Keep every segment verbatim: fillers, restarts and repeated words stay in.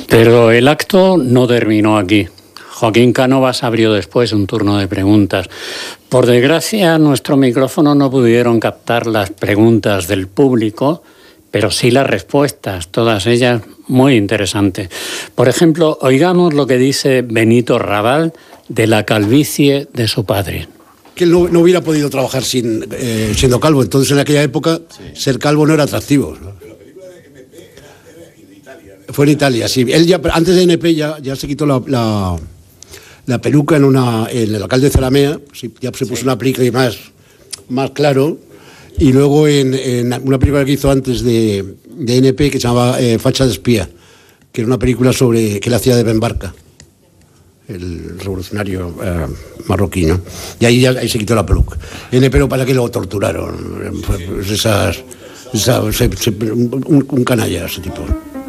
Pero el acto no terminó aquí. Joaquín Cánovas abrió después un turno de preguntas. Por desgracia, nuestros micrófonos no pudieron captar las preguntas del público, pero sí las respuestas, todas ellas muy interesantes. Por ejemplo, oigamos lo que dice Benito Raval de la calvicie de su padre. Que él no, no hubiera podido trabajar sin, eh, siendo calvo. Entonces, en aquella época, sí, ser calvo no era atractivo, ¿no? La película de M P era, era en Italia, ¿no? Fue en Italia, sí. Él ya, antes de N P ya, ya se quitó la, la, la peluca en, una, en el alcalde de Zalamea, sí, ya se puso sí. una película y más, más claro. Y luego en, en una película que hizo antes de, de N P que se llamaba eh, Facha de espía, que era una película sobre que él hacía de Ben Barka, el revolucionario eh, marroquí, ¿no? Y ahí, ya, ahí se quitó la peluca. N P, ¿para qué lo torturaron? Pues esas, esa, se, se, un, un canalla, ese tipo.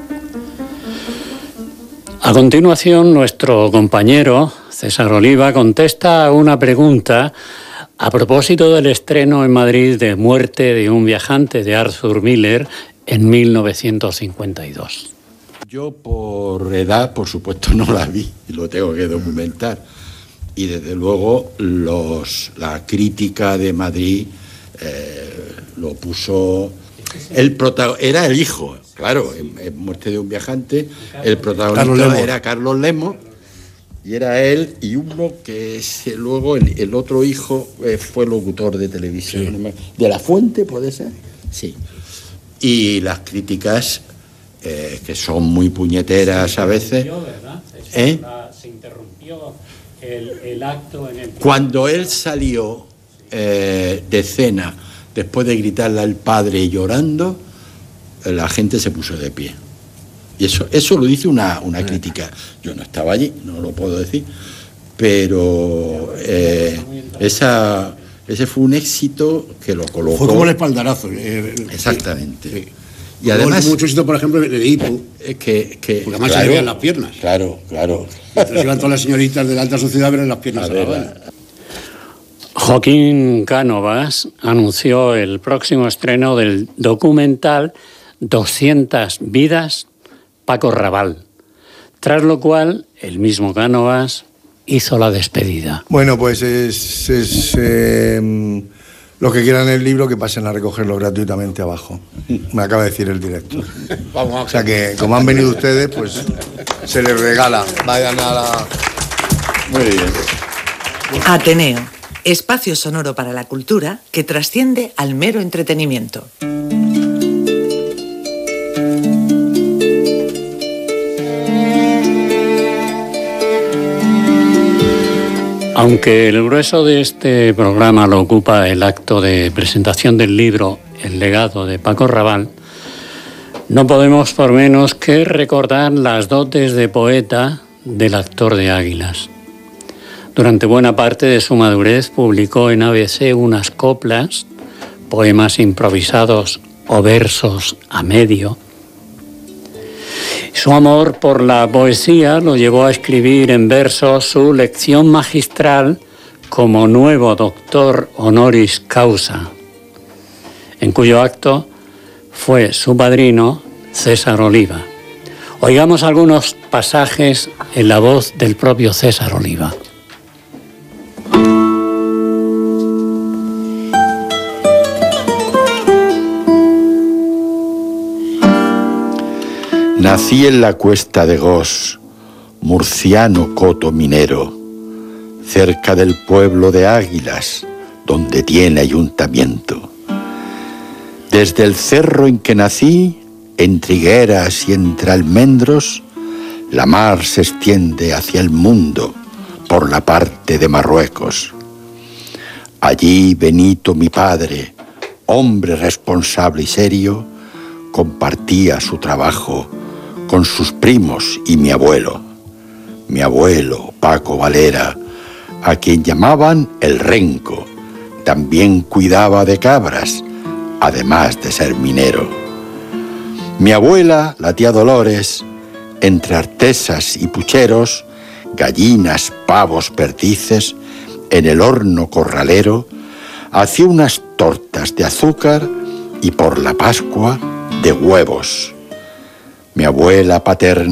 A continuación, nuestro compañero César Oliva contesta a una pregunta a propósito del estreno en Madrid de Muerte de un viajante de Arthur Miller en mil novecientos cincuenta y dos. Yo por edad, por supuesto, no la vi, lo tengo que documentar. Y desde luego los, la crítica de Madrid eh, lo puso... El protagon... Era el hijo, claro, en, en Muerte de un viajante, el protagonista Carlos era Carlos Lemos, y era él y uno que es, luego el, el otro hijo eh, fue locutor de televisión. Sí. ¿De La Fuente puede ser? Sí. Y las críticas, eh, que son muy puñeteras a veces... ¿Eh? Se interrumpió el, el acto en el... Cuando él salió eh, de cena, después de gritarle al padre llorando, la gente se puso de pie. Y eso, eso lo dice una, una crítica. Yo no estaba allí, no lo puedo decir, pero eh, esa, ese fue un éxito que lo colocó... Fue como el espaldarazo. Eh, Exactamente. Sí. Y además... Mucho éxito, por ejemplo, de Hipo. Es que, que... Porque además claro, se le veían las piernas. Claro, claro. Entonces iban todas las señoritas de la alta sociedad a ver las piernas. A ver, a Joaquín Cánovas anunció el próximo estreno del documental doscientas vidas Paco Raval, tras lo cual el mismo Cánovas hizo la despedida. Bueno, pues es, es eh, los que quieran el libro que pasen a recogerlo gratuitamente abajo. Me acaba de decir el director. O sea que como han venido ustedes, pues se les regala. Vayan a la... Muy bien. Ateneo, espacio sonoro para la cultura que trasciende al mero entretenimiento. Aunque el grueso de este programa lo ocupa el acto de presentación del libro El legado de Paco Raval, no podemos por menos que recordar las dotes de poeta del actor de Águilas. Durante buena parte de su madurez publicó en A B C unas coplas, poemas improvisados o versos a medio. Su amor por la poesía lo llevó a escribir en versos su lección magistral como nuevo doctor honoris causa, en cuyo acto fue su padrino César Oliva. Oigamos algunos pasajes en la voz del propio César Oliva. Nací en la cuesta de Gos, murciano coto minero, cerca del pueblo de Águilas, donde tiene ayuntamiento. Desde el cerro en que nací, entre higueras y entre almendros, la mar se extiende hacia el mundo por la parte de Marruecos. Allí Benito, mi padre, hombre responsable y serio, compartía su trabajo con sus primos y mi abuelo. Mi abuelo, Paco Valera, a quien llamaban el Renco, también cuidaba de cabras, además de ser minero. Mi abuela, la tía Dolores, entre artesas y pucheros, gallinas, pavos, perdices, en el horno corralero, hacía unas tortas de azúcar y por la Pascua de huevos. Mi abuela paterna